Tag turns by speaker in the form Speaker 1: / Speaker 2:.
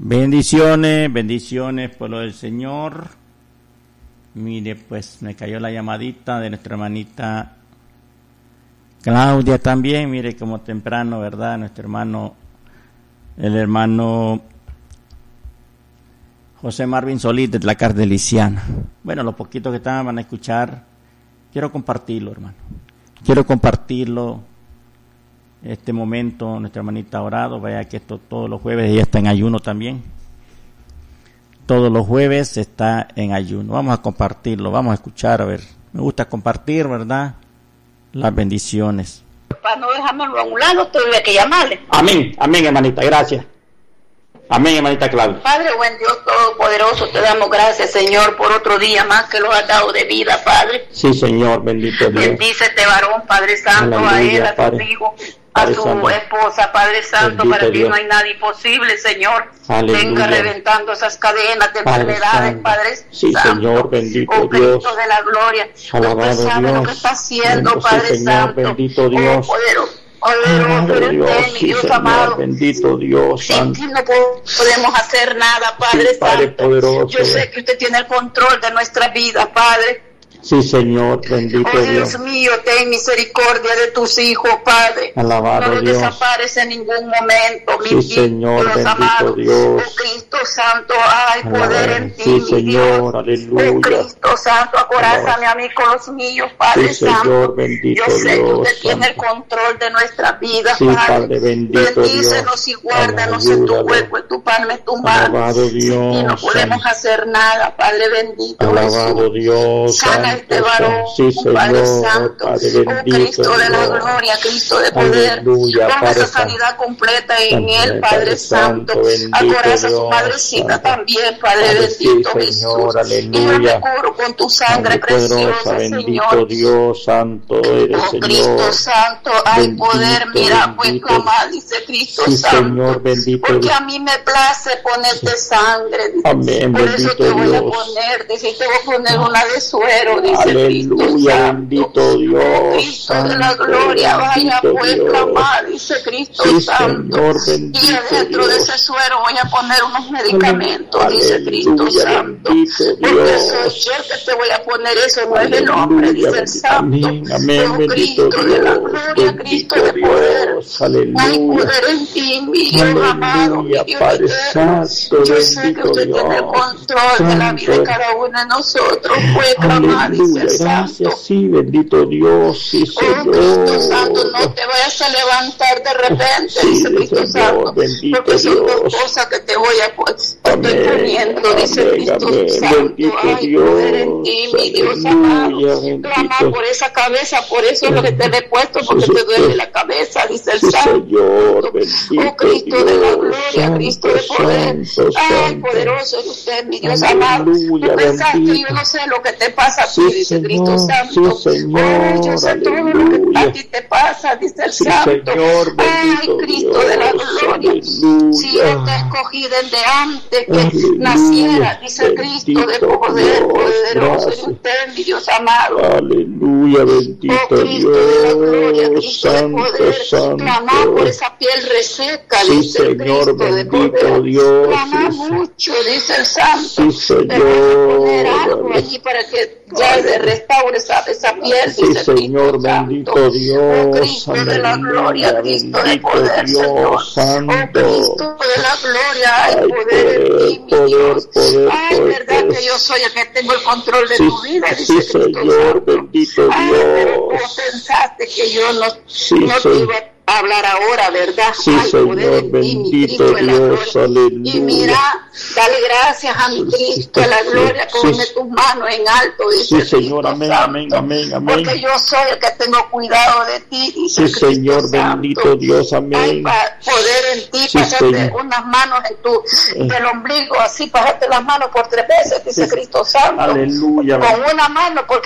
Speaker 1: Bendiciones, bendiciones, pueblo del Señor. Mire, pues me cayó la llamadita de nuestra hermanita Claudia también. Mire, como temprano, ¿verdad? Nuestro hermano, el hermano José Marvin Solís de Tlacar de Lisiana. Bueno, los poquitos que estaban van a escuchar, quiero compartirlo, hermano. Quiero compartirlo. Este momento, nuestra hermanita ha orado. Vaya que esto todos los jueves ella está en ayuno también. Todos los jueves está en ayuno. Vamos a compartirlo, vamos a escuchar, a ver. Me gusta compartir, ¿verdad? Las bendiciones.
Speaker 2: Para no dejármelo a un lado, tuve que llamarle.
Speaker 1: Amén, amén, hermanita, gracias. Amén, hermanita Claudia.
Speaker 2: Padre, buen Dios Todopoderoso, te damos gracias, Señor, por otro día más que lo has dado de vida, Padre.
Speaker 1: Sí, Señor, bendito Dios.
Speaker 2: Bendice este varón, Padre Santo, aleluya, a él, a su hijo, a su esposa, Padre Santo, bendito para ti no hay nada imposible, Señor. Aleluya. Venga reventando esas cadenas de enfermedades, Padre
Speaker 1: sí,
Speaker 2: Santo.
Speaker 1: Señor, bendito
Speaker 2: oh,
Speaker 1: Dios.
Speaker 2: Cristo de la gloria.
Speaker 1: Alabado
Speaker 2: Usted sabe
Speaker 1: Dios.
Speaker 2: lo que está haciendo,
Speaker 1: sí,
Speaker 2: Padre
Speaker 1: Señor,
Speaker 2: Santo.
Speaker 1: Bendito Dios.
Speaker 2: Oh, poderoso,
Speaker 1: Dios,
Speaker 2: mi
Speaker 1: sí,
Speaker 2: Dios
Speaker 1: Señor,
Speaker 2: amado.
Speaker 1: bendito Dios
Speaker 2: Sin ti no podemos hacer nada, Padre
Speaker 1: sí, Padre
Speaker 2: Santo.
Speaker 1: poderoso.
Speaker 2: Yo sé que usted tiene el control de nuestra vida, Padre.
Speaker 1: Sí, Señor, bendito
Speaker 2: oh, Dios mío, ten misericordia de tus hijos, Padre.
Speaker 1: Alabado
Speaker 2: no los
Speaker 1: Dios.
Speaker 2: desaparece en ningún momento, mi
Speaker 1: sí, Señor,
Speaker 2: Dios
Speaker 1: bendito
Speaker 2: amado.
Speaker 1: Dios.
Speaker 2: Oh, Cristo Santo, hay poder en ti,
Speaker 1: sí,
Speaker 2: mi
Speaker 1: Señor,
Speaker 2: Dios.
Speaker 1: aleluya.
Speaker 2: Oh, Cristo Santo, acorázame a mí con los míos, Padre
Speaker 1: sí, Señor,
Speaker 2: Santo.
Speaker 1: bendito
Speaker 2: Yo sé que usted
Speaker 1: Dios,
Speaker 2: tiene el control de nuestra vida,
Speaker 1: sí,
Speaker 2: Padre.
Speaker 1: Bendito
Speaker 2: Bendícenos
Speaker 1: Dios.
Speaker 2: y guárdanos en tu hueco, en tu palma, en tu mano.
Speaker 1: Alabado Dios.
Speaker 2: Sin ti no podemos hacer nada, Padre bendito.
Speaker 1: Alabado
Speaker 2: Jesús.
Speaker 1: Dios.
Speaker 2: Sana
Speaker 1: Santo,
Speaker 2: este varón,
Speaker 1: sí, Señor,
Speaker 2: Padre Santo.
Speaker 1: Padre
Speaker 2: Oh,
Speaker 1: bendito,
Speaker 2: Cristo de la
Speaker 1: Dios.
Speaker 2: gloria, Cristo de poder.
Speaker 1: Aleluya,
Speaker 2: Ponga
Speaker 1: Padre
Speaker 2: esa sanidad completa en él, Padre Santo.
Speaker 1: bendito
Speaker 2: Acoraza a su
Speaker 1: Dios,
Speaker 2: madrecita
Speaker 1: Santo.
Speaker 2: también, Padre
Speaker 1: Padre,
Speaker 2: bendito,
Speaker 1: sí,
Speaker 2: Jesús.
Speaker 1: Señor,
Speaker 2: Y yo me
Speaker 1: aleluya.
Speaker 2: cubro con tu sangre
Speaker 1: Padre poderosa,
Speaker 2: preciosa,
Speaker 1: bendito
Speaker 2: Señor.
Speaker 1: Dios, Santo eres,
Speaker 2: Oh,
Speaker 1: Señor.
Speaker 2: Cristo Santo, hay
Speaker 1: Bendito,
Speaker 2: poder, mira, pues
Speaker 1: bendito.
Speaker 2: clamar, dice Cristo
Speaker 1: Sí,
Speaker 2: Santo.
Speaker 1: Señor, bendito
Speaker 2: Porque
Speaker 1: Dios.
Speaker 2: a mí me place ponerte sangre, dice.
Speaker 1: Amén,
Speaker 2: Por eso
Speaker 1: bendito
Speaker 2: te voy a
Speaker 1: Dios.
Speaker 2: poner, dice, te voy a poner una de suero, dice Cristo
Speaker 1: Aleluya,
Speaker 2: Santo.
Speaker 1: bendito Dios.
Speaker 2: Oh, Cristo de la
Speaker 1: Santo,
Speaker 2: gloria, vaya
Speaker 1: bendito
Speaker 2: pues
Speaker 1: Dios.
Speaker 2: clamar, dice Cristo
Speaker 1: Sí,
Speaker 2: Santo.
Speaker 1: Señor,
Speaker 2: Y
Speaker 1: bendito
Speaker 2: adentro de
Speaker 1: Dios.
Speaker 2: ese suero voy a poner unos medicamentos, dice
Speaker 1: Aleluya,
Speaker 2: Cristo Santo.
Speaker 1: bendito
Speaker 2: Porque
Speaker 1: Dios.
Speaker 2: soy yo el que te voy a poner eso, no es el hombre, dice el Santo.
Speaker 1: Amén, amén,
Speaker 2: Oh,
Speaker 1: bendito
Speaker 2: Cristo de la
Speaker 1: Dios,
Speaker 2: gloria, Cristo de
Speaker 1: bendito
Speaker 2: poder.
Speaker 1: Dios,
Speaker 2: Hay
Speaker 1: aleluya.
Speaker 2: poder en ti, mi Dios amado, mi
Speaker 1: Aleluya,
Speaker 2: Dios
Speaker 1: Padre
Speaker 2: eterno.
Speaker 1: Santo,
Speaker 2: Yo sé que
Speaker 1: bendito
Speaker 2: usted tiene el
Speaker 1: Dios.
Speaker 2: control de la vida de
Speaker 1: Santo.
Speaker 2: cada uno de nosotros. Puede clamar, dice
Speaker 1: Aleluya,
Speaker 2: el Santo.
Speaker 1: gracias, sí, bendito Dios, sí,
Speaker 2: Oh, Cristo Santo, no
Speaker 1: Señor.
Speaker 2: te vayas a levantar de repente,
Speaker 1: Sí,
Speaker 2: dice Cristo
Speaker 1: Señor,
Speaker 2: Santo,
Speaker 1: bendito
Speaker 2: porque son dos
Speaker 1: Dios.
Speaker 2: cosas que te voy a estoy
Speaker 1: Amén,
Speaker 2: poniendo, dice
Speaker 1: amén,
Speaker 2: Cristo
Speaker 1: amén,
Speaker 2: Santo.
Speaker 1: bendito
Speaker 2: Hay poder en ti,
Speaker 1: Dios,
Speaker 2: mi Dios
Speaker 1: aleluya,
Speaker 2: amado.
Speaker 1: bendito.
Speaker 2: Clama por esa cabeza, por eso es lo que te he puesto, porque
Speaker 1: Sí,
Speaker 2: te duele
Speaker 1: sí.
Speaker 2: la cabeza, dice el
Speaker 1: Sí,
Speaker 2: Santo.
Speaker 1: Señor, bendito
Speaker 2: Oh, Cristo de la gloria,
Speaker 1: Dios,
Speaker 2: Cristo de poder.
Speaker 1: Santo,
Speaker 2: Ay,
Speaker 1: Santo.
Speaker 2: poderoso es usted, mi Dios amado.
Speaker 1: Aleluya,
Speaker 2: Tú pensás que
Speaker 1: bendito.
Speaker 2: yo no sé lo que te pasa a ti,
Speaker 1: Sí,
Speaker 2: dice Cristo
Speaker 1: Señor,
Speaker 2: Santo.
Speaker 1: sí, Señor,
Speaker 2: Ay, yo sé todo lo que a
Speaker 1: aleluya.
Speaker 2: ti te pasa, dice el
Speaker 1: Sí,
Speaker 2: Santo.
Speaker 1: Señor,
Speaker 2: Ay,
Speaker 1: bendito
Speaker 2: Cristo de la
Speaker 1: Dios,
Speaker 2: gloria.
Speaker 1: aleluya.
Speaker 2: Si yo te escogí desde antes que
Speaker 1: Aleluya,
Speaker 2: naciera, dice Cristo de
Speaker 1: bendito
Speaker 2: poder,
Speaker 1: Dios,
Speaker 2: poderoso es
Speaker 1: gracias.
Speaker 2: usted, mi Dios amado.
Speaker 1: Aleluya,
Speaker 2: Oh,
Speaker 1: bendito
Speaker 2: Cristo de la gloria,
Speaker 1: Dios,
Speaker 2: Cristo de
Speaker 1: Santo,
Speaker 2: poder, clamar por
Speaker 1: Santo.
Speaker 2: esa piel reseca,
Speaker 1: Sí,
Speaker 2: dice el
Speaker 1: Señor,
Speaker 2: Cristo de
Speaker 1: bendito
Speaker 2: poder.
Speaker 1: Dios,
Speaker 2: Clamar
Speaker 1: sí,
Speaker 2: mucho, dice el Santo.
Speaker 1: Sí,
Speaker 2: Te voy a poner algo
Speaker 1: Señor.
Speaker 2: allí para que ya se restaure esa piel,
Speaker 1: Sí,
Speaker 2: dice
Speaker 1: Señor,
Speaker 2: Cristo Santo.
Speaker 1: bendito Dios,
Speaker 2: Oh, Cristo de la gloria,
Speaker 1: aleluya,
Speaker 2: Cristo de
Speaker 1: bendito
Speaker 2: poder, Señor.
Speaker 1: Dios,
Speaker 2: Oh,
Speaker 1: Santo.
Speaker 2: Cristo de la gloria, hay
Speaker 1: Ay,
Speaker 2: poder en ti, mi
Speaker 1: poder,
Speaker 2: Dios.
Speaker 1: poder,
Speaker 2: Ay,
Speaker 1: poder,
Speaker 2: verdad
Speaker 1: poder.
Speaker 2: que yo soy el que tengo el control de
Speaker 1: Sí,
Speaker 2: tu vida, dice
Speaker 1: sí,
Speaker 2: Cristo
Speaker 1: Señor,
Speaker 2: Santo.
Speaker 1: bendito
Speaker 2: Ay, pero
Speaker 1: Dios.
Speaker 2: vos pensaste que yo no
Speaker 1: Sí,
Speaker 2: te iba a hablar ahora, ¿verdad?
Speaker 1: Sí,
Speaker 2: Hay poder
Speaker 1: Señor,
Speaker 2: en ti, mi
Speaker 1: bendito
Speaker 2: Cristo de la
Speaker 1: Dios,
Speaker 2: gloria.
Speaker 1: aleluya.
Speaker 2: Y mira, dale gracias a mi Cristo, a la gloria, ponme tus manos en alto, dice
Speaker 1: Sí,
Speaker 2: Cristo
Speaker 1: Señor, amén,
Speaker 2: Santo.
Speaker 1: amén, amén, amén.
Speaker 2: Porque yo soy el que tengo cuidado de ti, dice
Speaker 1: Sí,
Speaker 2: Cristo
Speaker 1: Señor,
Speaker 2: Santo.
Speaker 1: bendito Dios, amén.
Speaker 2: Hay poder en ti,
Speaker 1: Sí,
Speaker 2: pasarte
Speaker 1: Señor.
Speaker 2: unas manos del ombligo, así, pasarte las manos por 3 veces, dice
Speaker 1: Sí.
Speaker 2: Cristo Santo.
Speaker 1: Aleluya.
Speaker 2: Con una mano, porque